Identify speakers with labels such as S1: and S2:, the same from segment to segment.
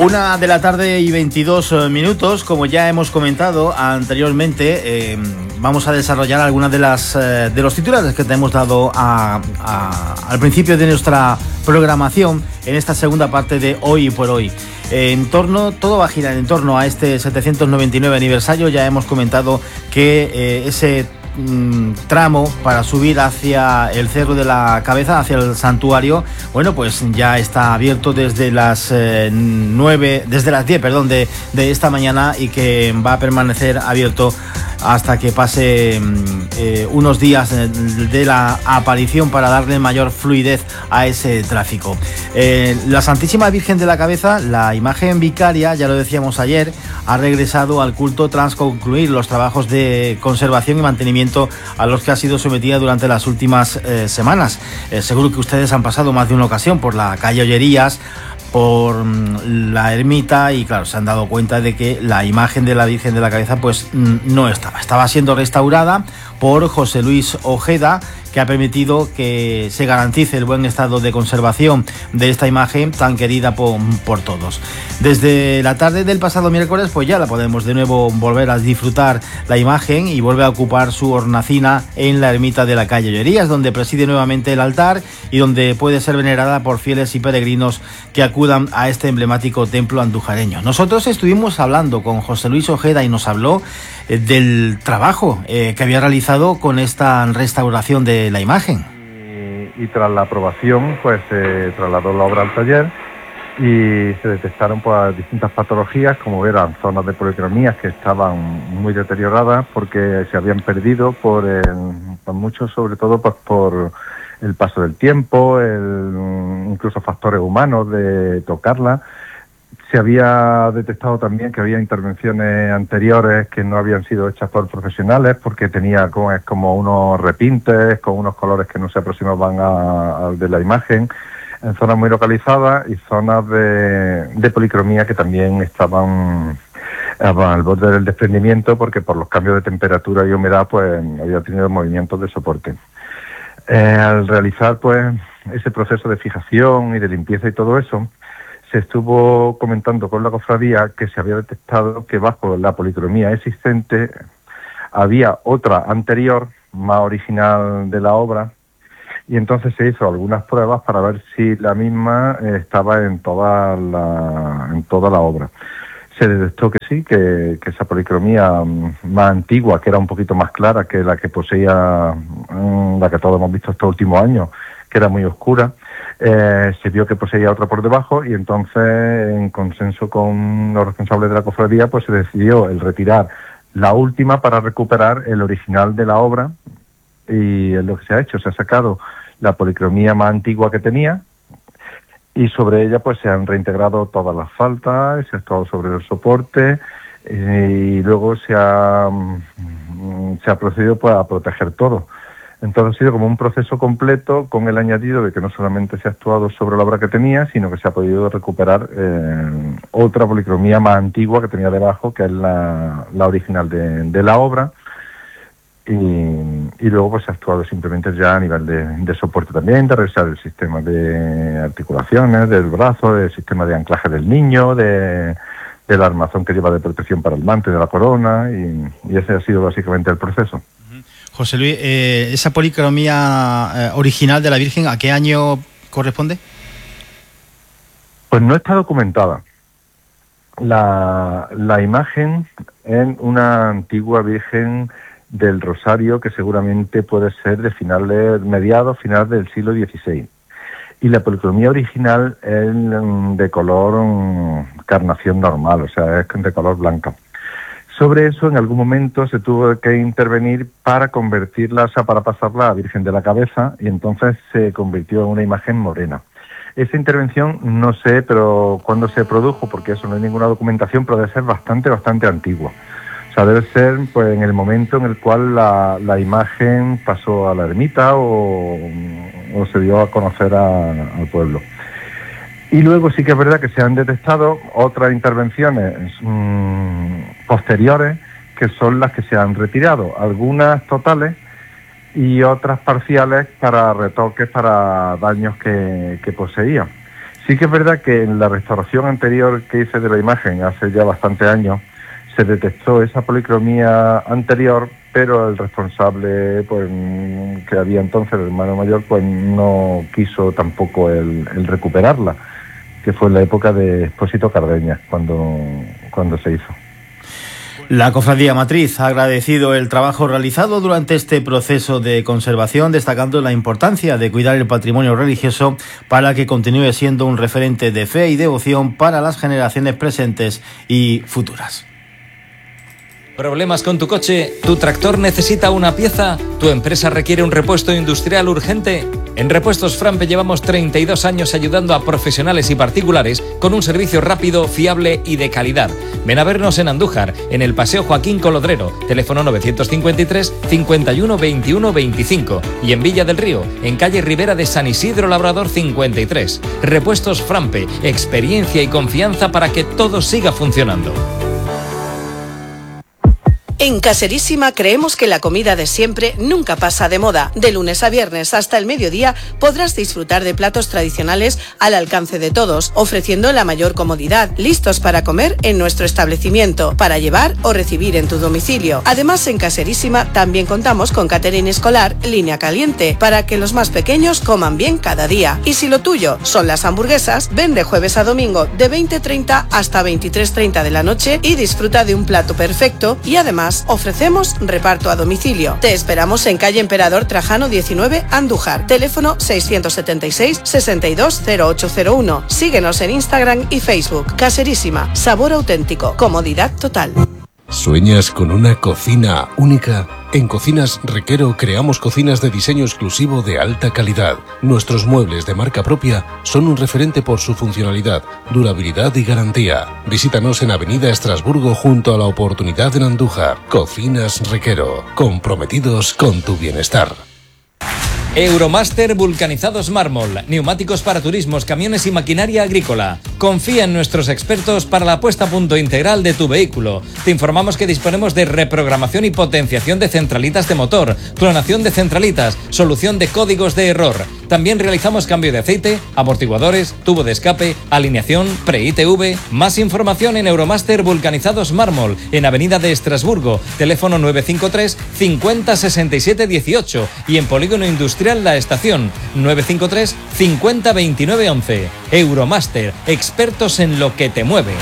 S1: 1:22 como ya hemos comentado anteriormente. Vamos a desarrollar algunas de los titulares que te hemos dado al principio de nuestra programación en esta segunda parte de Hoy por Hoy. Todo va a girar en torno a este 799 aniversario. Ya hemos comentado que ese tramo para subir hacia el Cerro de la Cabeza, hacia el santuario, bueno, pues ya está abierto desde las 10 de esta mañana, y que va a permanecer abierto hasta que pase unos días de la aparición, para darle mayor fluidez a ese tráfico. La Santísima Virgen de la Cabeza, la imagen vicaria, ya lo decíamos ayer, ha regresado al culto tras concluir los trabajos de conservación y mantenimiento a los que ha sido sometida durante las últimas semanas. Seguro que ustedes han pasado más de una ocasión por la calle Ollerías, por la ermita, y claro, se han dado cuenta de que la imagen de la Virgen de la Cabeza pues no estaba siendo restaurada por José Luis Ojeda, que ha permitido que se garantice el buen estado de conservación de esta imagen tan querida por todos. Desde la tarde del pasado miércoles, pues ya la podemos de nuevo volver a disfrutar la imagen, y vuelve a ocupar su hornacina en la ermita de la calle Ollerías, donde preside nuevamente el altar y donde puede ser venerada por fieles y peregrinos que acudan a este emblemático templo andujareño. Nosotros estuvimos hablando con José Luis Ojeda y nos habló del trabajo que había realizado con esta restauración de la imagen.
S2: Y tras la aprobación, pues se trasladó la obra al taller y se detectaron pues distintas patologías, como eran zonas de policromías que estaban muy deterioradas porque se habían perdido por mucho, sobre todo pues por el paso del tiempo, incluso factores humanos de tocarla. Se había detectado también que había intervenciones anteriores que no habían sido hechas por profesionales, porque tenía como unos repintes con unos colores que no se aproximaban al de la imagen, en zonas muy localizadas, y zonas de policromía que también estaban al borde del desprendimiento, porque por los cambios de temperatura y humedad pues había tenido movimientos de soporte. Al realizar pues ese proceso de fijación y de limpieza y todo eso, se estuvo comentando con la cofradía que se había detectado que bajo la policromía existente había otra anterior, más original de la obra, y entonces se hizo algunas pruebas para ver si la misma estaba en toda la obra. Se detectó que sí, que esa policromía más antigua, que era un poquito más clara que la que poseía la que todos hemos visto estos últimos años, que era muy oscura, se vio que poseía otra por debajo, y entonces, en consenso con los responsables de la cofradía, pues se decidió el retirar la última para recuperar el original de la obra, y es lo que se ha hecho. Se ha sacado la policromía más antigua que tenía, y sobre ella pues se han reintegrado todas las faltas, se ha estado sobre el soporte, y luego se ha procedido pues a proteger todo. Entonces ha sido como un proceso completo, con el añadido de que no solamente se ha actuado sobre la obra que tenía, sino que se ha podido recuperar otra policromía más antigua que tenía debajo, que es la original de la obra, y luego pues se ha actuado simplemente ya a nivel de soporte también, de revisar el sistema de articulaciones, del brazo, del sistema de anclaje del niño, del armazón que lleva de protección para el mante de la corona, y ese ha sido básicamente el proceso.
S1: José Luis, esa policromía original de la Virgen, ¿a qué año corresponde?
S2: Pues no está documentada. La imagen es una antigua Virgen del Rosario, que seguramente puede ser de final del siglo XVI. Y la policromía original es de color carnación normal, o sea, es de color blanca. Sobre eso, en algún momento se tuvo que intervenir para convertirla, o sea, para pasarla a Virgen de la Cabeza, y entonces se convirtió en una imagen morena. Esa intervención no sé, pero cuándo se produjo, porque eso no hay ninguna documentación, pero debe ser bastante antigua. O sea, debe ser pues en el momento en el cual la imagen pasó a la ermita o se dio a conocer al pueblo. Y luego sí que es verdad que se han detectado otras intervenciones posteriores, que son las que se han retirado, algunas totales y otras parciales para retoques, para daños que poseía. Sí que es verdad que en la restauración anterior que hice de la imagen, hace ya bastantes años, se detectó esa policromía anterior, pero el responsable, pues, que había entonces, el hermano mayor, pues no quiso tampoco el recuperarla, que fue en la época de Expósito Cardeña, cuando se hizo.
S1: La Cofradía Matriz ha agradecido el trabajo realizado durante este proceso de conservación, destacando la importancia de cuidar el patrimonio religioso para que continúe siendo un referente de fe y devoción para las generaciones presentes y futuras.
S3: ¿Problemas con tu coche? ¿Tu tractor necesita una pieza? ¿Tu empresa requiere un repuesto industrial urgente? En Repuestos Frampe llevamos 32 años ayudando a profesionales y particulares con un servicio rápido, fiable y de calidad. Ven a vernos en Andújar, en el Paseo Joaquín Colodrero, teléfono 953 51 21 25, y en Villa del Río, en calle Ribera de San Isidro Labrador 53. Repuestos Frampe, experiencia y confianza para que todo siga funcionando.
S4: En Caserísima creemos que la comida de siempre nunca pasa de moda. De lunes a viernes hasta el mediodía podrás disfrutar de platos tradicionales al alcance de todos, ofreciendo la mayor comodidad, listos para comer en nuestro establecimiento, para llevar o recibir en tu domicilio. Además, en Caserísima también contamos con catering escolar, línea caliente, para que los más pequeños coman bien cada día. Y si lo tuyo son las hamburguesas, ven de jueves a domingo de 20:30 hasta 23:30 de la noche y disfruta de un plato perfecto, y además ofrecemos reparto a domicilio. Te esperamos en calle Emperador Trajano 19, Andújar. Teléfono 676 62 0801. Síguenos en Instagram y Facebook. Caserísima, sabor auténtico, comodidad total.
S5: ¿Sueñas con una cocina única? En Cocinas Requero creamos cocinas de diseño exclusivo de alta calidad. Nuestros muebles de marca propia son un referente por su funcionalidad, durabilidad y garantía. Visítanos en Avenida Estrasburgo junto a La Oportunidad en Andújar. Cocinas Requero, comprometidos con tu bienestar.
S3: Euromaster Vulcanizados Mármol, neumáticos para turismos, camiones y maquinaria agrícola. Confía en nuestros expertos para la puesta a punto integral de tu vehículo. Te informamos que disponemos de reprogramación y potenciación de centralitas de motor, clonación de centralitas, solución de códigos de error. También realizamos cambio de aceite, amortiguadores, tubo de escape, alineación, pre-ITV. Más información en Euromaster Vulcanizados Mármol, en Avenida de Estrasburgo, teléfono 953 50 67 18, y en Polígono Industrial La Estación, 953 50 29 11. Euromaster, expertos en lo que te mueve.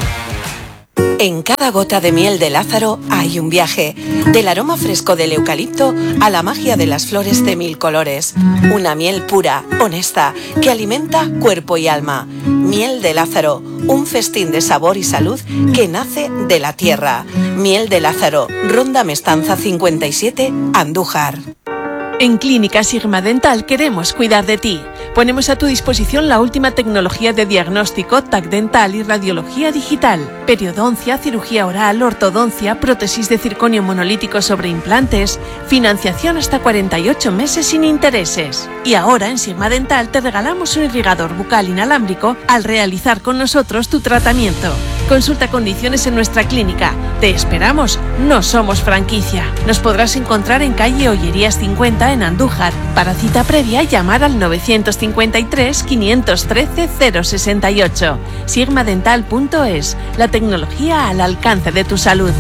S4: En cada gota de miel de Lázaro hay un viaje, del aroma fresco del eucalipto a la magia de las flores de 1000 colores. Una miel pura, honesta, que alimenta cuerpo y alma. Miel de Lázaro, un festín de sabor y salud que nace de la tierra. Miel de Lázaro, Ronda Mestanza 57, Andújar.
S6: En Clínica Sigma Dental queremos cuidar de ti. Ponemos a tu disposición la última tecnología de diagnóstico, TAC dental y radiología digital. Periodoncia, cirugía oral, ortodoncia, prótesis de circonio monolítico sobre implantes, financiación hasta 48 meses sin intereses. Y ahora en Sigma Dental te regalamos un irrigador bucal inalámbrico al realizar con nosotros tu tratamiento. Consulta condiciones en nuestra clínica. Te esperamos, no somos franquicia. Nos podrás encontrar en calle Ollerías 50 en Andújar. Para cita previa, llamar al 953 513 068. Sigmadental.es, la tecnología al alcance de tu salud.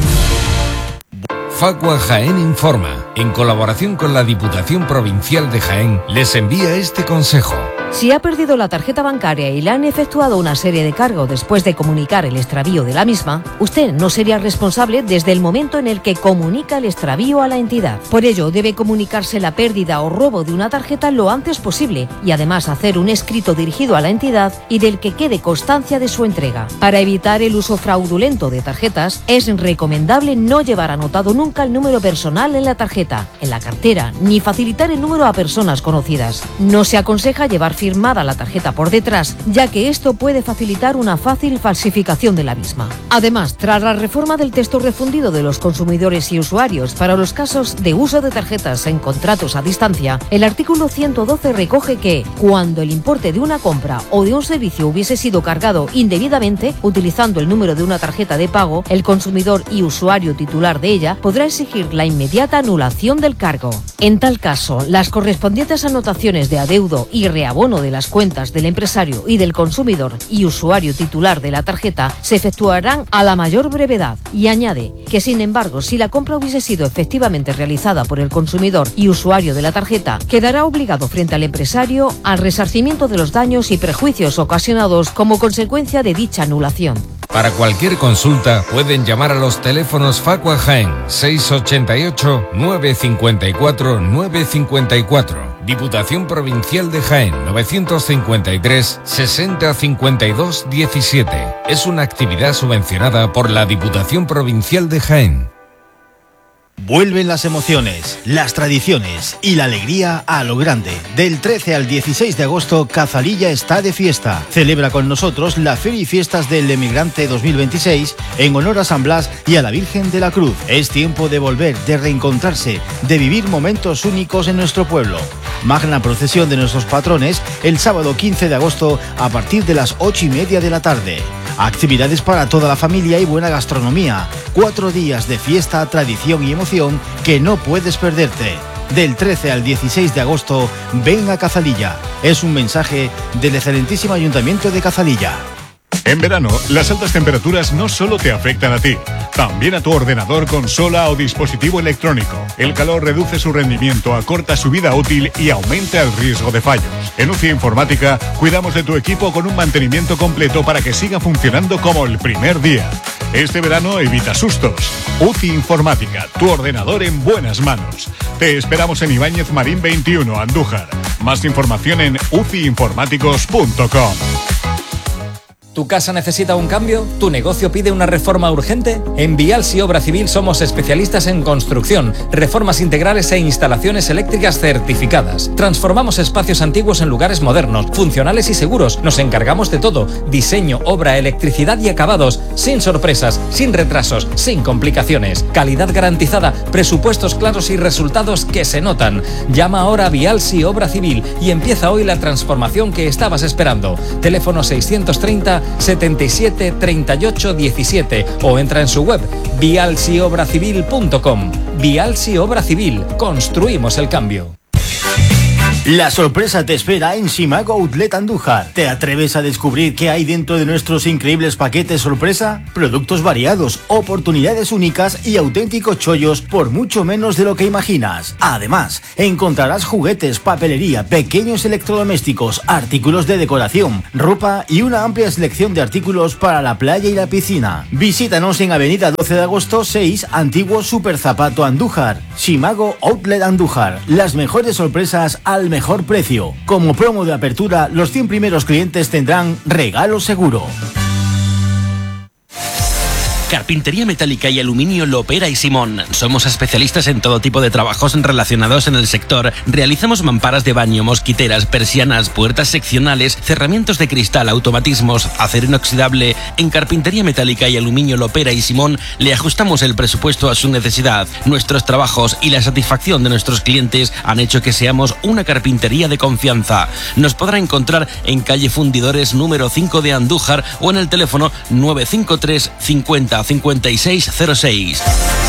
S7: Facua Jaén Informa, en colaboración con la Diputación Provincial de Jaén, les envía este consejo.
S8: Si ha perdido la tarjeta bancaria y le han efectuado una serie de cargos después de comunicar el extravío de la misma, usted no sería responsable desde el momento en el que comunica el extravío a la entidad. Por ello, debe comunicarse la pérdida o robo de una tarjeta lo antes posible y además hacer un escrito dirigido a la entidad y del que quede constancia de su entrega. Para evitar el uso fraudulento de tarjetas, es recomendable no llevar anotado nunca el número personal en la tarjeta, en la cartera, ni facilitar el número a personas conocidas. No se aconseja llevar firmada la tarjeta por detrás, ya que esto puede facilitar una fácil falsificación de la misma. Además, tras la reforma del texto refundido de los consumidores y usuarios para los casos de uso de tarjetas en contratos a distancia, el artículo 112 recoge que, cuando el importe de una compra o de un servicio hubiese sido cargado indebidamente, utilizando el número de una tarjeta de pago, el consumidor y usuario titular de ella podrá exigir la inmediata anulación del cargo. En tal caso, las correspondientes anotaciones de adeudo y reabono abono de las cuentas del empresario y del consumidor y usuario titular de la tarjeta se efectuarán a la mayor brevedad. Y añade que, sin embargo, si la compra hubiese sido efectivamente realizada por el consumidor y usuario de la tarjeta, quedará obligado frente al empresario al resarcimiento de los daños y prejuicios ocasionados como consecuencia de dicha anulación.
S7: Para cualquier consulta pueden llamar a los teléfonos Facua Jaén 688 954 954. Diputación Provincial de Jaén 953 60 52 17. Es una actividad subvencionada por la Diputación Provincial de Jaén.
S1: Vuelven las emociones, las tradiciones y la alegría a lo grande. Del 13 al 16 de agosto, Cazalilla está de fiesta. Celebra con nosotros la Feria y Fiestas del Emigrante 2026 en honor a San Blas y a la Virgen de la Cruz. Es tiempo de volver, de reencontrarse, de vivir momentos únicos en nuestro pueblo. Magna procesión de nuestros patrones el sábado 15 de agosto a partir de las 8:30 de la tarde. Actividades para toda la familia y buena gastronomía. 4 días de fiesta, tradición y emoción que no puedes perderte. Del 13 al 16 de agosto, ven a Cazalilla. Es un mensaje del excelentísimo Ayuntamiento de Cazalilla.
S9: En verano, las altas temperaturas no solo te afectan a ti, también a tu ordenador, consola o dispositivo electrónico. El calor reduce su rendimiento, acorta su vida útil y aumenta el riesgo de fallos. En UCI Informática, cuidamos de tu equipo con un mantenimiento completo para que siga funcionando como el primer día. Este verano evita sustos. UCI Informática, tu ordenador en buenas manos. Te esperamos en Ibáñez Marín 21, Andújar. Más información en uciinformáticos.com.
S3: ¿Tu casa necesita un cambio? ¿Tu negocio pide una reforma urgente? En Vialsi Obra Civil somos especialistas en construcción, reformas integrales e instalaciones eléctricas certificadas. Transformamos espacios antiguos en lugares modernos, funcionales y seguros. Nos encargamos de todo: diseño, obra, electricidad y acabados, sin sorpresas, sin retrasos, sin complicaciones. Calidad garantizada, presupuestos claros y resultados que se notan. Llama ahora a Vialsi Obra Civil y empieza hoy la transformación que estabas esperando. Teléfono 630 77 38 17 o entra en su web vialsiobracivil.com. Vialsi Obra Civil, construimos el cambio.
S1: La sorpresa te espera en Simago Outlet Andújar. ¿Te atreves a descubrir qué hay dentro de nuestros increíbles paquetes sorpresa? Productos variados, oportunidades únicas y auténticos chollos por mucho menos de lo que imaginas. Además, encontrarás juguetes, papelería, pequeños electrodomésticos, artículos de decoración, ropa y una amplia selección de artículos para la playa y la piscina. Visítanos en Avenida 12 de Agosto 6, Antiguo Super Zapato Andújar. Simago Outlet Andújar. Las mejores sorpresas al mejor precio. Como promo de apertura, los 100 primeros clientes tendrán regalo seguro.
S10: Carpintería metálica y aluminio Lopera y Simón. Somos especialistas en todo tipo de trabajos relacionados en el sector. Realizamos mamparas de baño, mosquiteras, persianas, puertas seccionales, cerramientos de cristal, automatismos, acero inoxidable. En carpintería metálica y aluminio Lopera y Simón le ajustamos el presupuesto a su necesidad. Nuestros trabajos y la satisfacción de nuestros clientes han hecho que seamos una carpintería de confianza. Nos podrá encontrar en calle Fundidores número 5 de Andújar o en el teléfono 953 50 5606.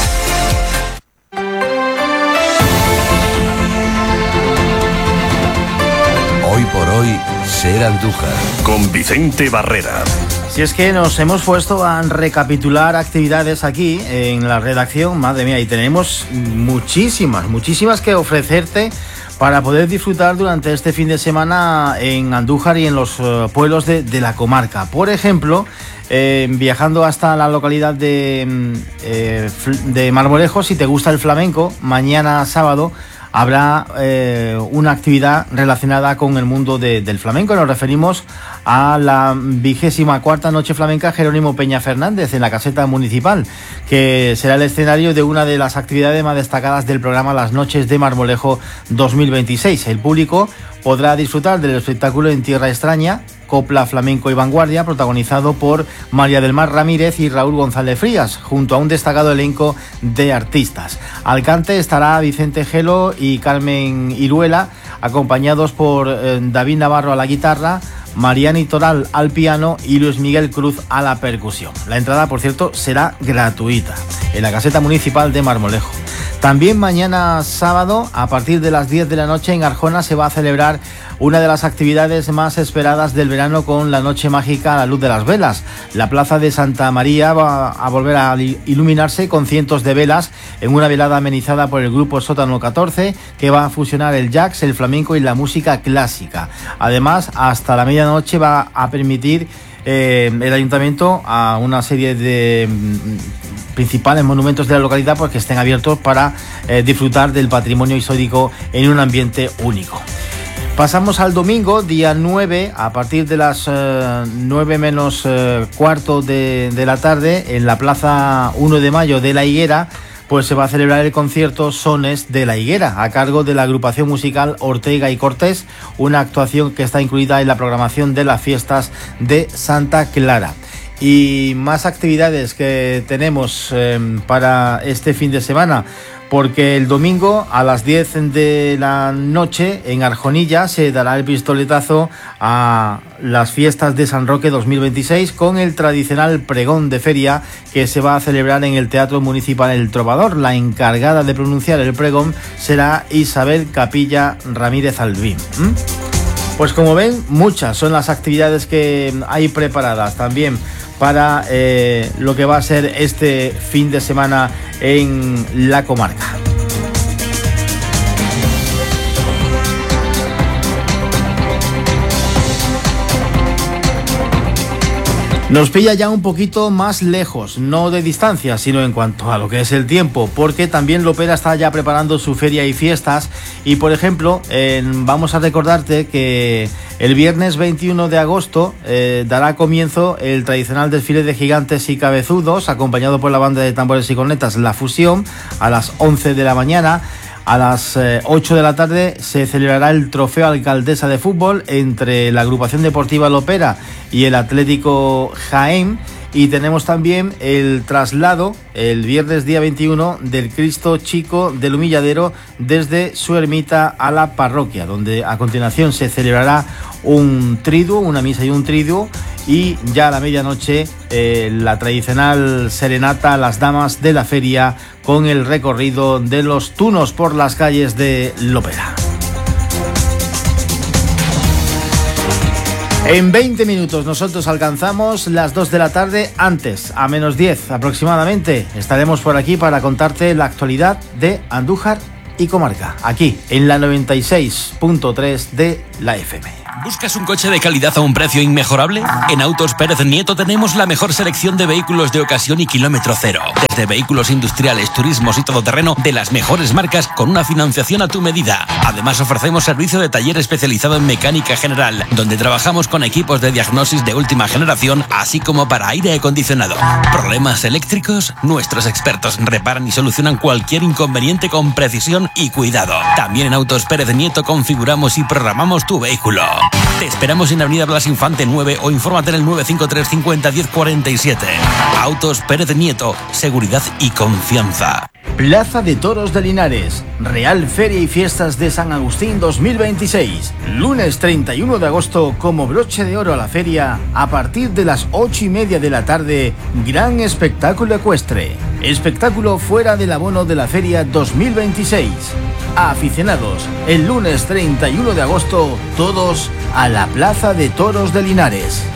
S5: Hoy por hoy, ser Andújar.
S11: Con Vicente Barrera.
S1: Si es que nos hemos puesto a recapitular actividades aquí en la redacción, madre mía, y tenemos muchísimas que ofrecerte para poder disfrutar durante este fin de semana en Andújar y en los pueblos de la comarca. Por ejemplo, viajando hasta la localidad de Marmolejo, si te gusta el flamenco, mañana sábado habrá una actividad relacionada con el mundo del flamenco. Nos referimos a la 24ª Noche Flamenca Jerónimo Peña Fernández en la caseta municipal, que será el escenario de una de las actividades más destacadas del programa Las Noches de Marmolejo 2026. El público podrá disfrutar del espectáculo En Tierra Extraña, copla, flamenco y vanguardia, protagonizado por María del Mar Ramírez y Raúl González Frías, junto a un destacado elenco de artistas. Al cante estará Vicente Gelo y Carmen Iruela, acompañados por David Navarro a la guitarra, Mariani Toral al piano y Luis Miguel Cruz a la percusión. La entrada, por cierto, será gratuita en la caseta municipal de Marmolejo. También mañana sábado, a partir de las 10 de la noche, en Arjona se va a celebrar una de las actividades más esperadas del verano con la Noche Mágica a la luz de las velas. La plaza de Santa María va a volver a iluminarse con cientos de velas en una velada amenizada por el grupo Sótano 14, que va a fusionar el jazz, el flamenco y la música clásica. Además, hasta la medianoche va a permitir el ayuntamiento a una serie de principales monumentos de la localidad pues que estén abiertos para disfrutar del patrimonio histórico en un ambiente único. Pasamos al domingo, día 9, a partir de las 9 menos cuarto de la tarde, en la Plaza 1 de Mayo de La Higuera, pues se va a celebrar el concierto Sones de La Higuera, a cargo de la agrupación musical Ortega y Cortés, una actuación que está incluida en la programación de las fiestas de Santa Clara. Y más actividades que tenemos para este fin de semana, porque el domingo a las 10 de la noche en Arjonilla se dará el pistoletazo a las fiestas de San Roque 2026 con el tradicional pregón de feria que se va a celebrar en el Teatro Municipal El Trovador. La encargada de pronunciar el pregón será Isabel Capilla Ramírez Albín. Pues como ven, muchas son las actividades que hay preparadas también para lo que va a ser este fin de semana en la comarca. Nos pilla ya un poquito más lejos, no de distancia, sino en cuanto a lo que es el tiempo, porque también Lopera está ya preparando su feria y fiestas y, por ejemplo, vamos a recordarte que el viernes 21 de agosto dará comienzo el tradicional desfile de gigantes y cabezudos, acompañado por la banda de tambores y cornetas La Fusión, a las 11 de la mañana. A las 8 de la tarde se celebrará el Trofeo Alcaldesa de Fútbol entre la agrupación deportiva Lopera y el Atlético Jaén. Y tenemos también el traslado el viernes día 21 del Cristo Chico del Humilladero desde su ermita a la parroquia, donde a continuación se celebrará un triduo, una misa y un triduo, y ya a la medianoche la tradicional serenata a las damas de la feria con el recorrido de los tunos por las calles de Lopera. En 20 minutos nosotros alcanzamos las 2 de la tarde, antes, a menos 10 aproximadamente, estaremos por aquí para contarte la actualidad de Andújar y comarca, aquí en la 96.3 de la FM.
S10: ¿Buscas un coche de calidad a un precio inmejorable? En Autos Pérez Nieto tenemos la mejor selección de vehículos de ocasión y kilómetro cero. Desde vehículos industriales, turismos y todoterreno de las mejores marcas con una financiación a tu medida. Además ofrecemos servicio de taller especializado en mecánica general, donde trabajamos con equipos de diagnosis de última generación, así como para aire acondicionado. ¿Problemas eléctricos? Nuestros expertos reparan y solucionan cualquier inconveniente con precisión y cuidado. También en Autos Pérez Nieto configuramos y programamos tu vehículo. Te esperamos en Avenida Blas Infante 9 o infórmate en el 953 50 10 47. Autos Pérez Nieto, seguridad y confianza.
S1: Plaza de Toros de Linares, Real Feria y Fiestas de San Agustín 2026. Lunes 31 de agosto, como broche de oro a la feria, a partir de las 8:30 de la tarde, gran espectáculo ecuestre. Espectáculo fuera del abono de la feria 2026. Aficionados, el lunes 31 de agosto, todos a la Plaza de Toros de Linares.